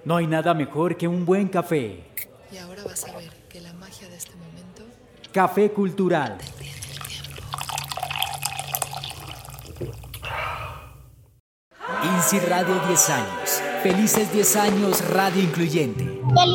No hay nada mejor que un buen café. Y ahora vas a ver que la magia de este momento... Café Cultural. INSI Radio 10 años. Felices 10 años Radio Incluyente.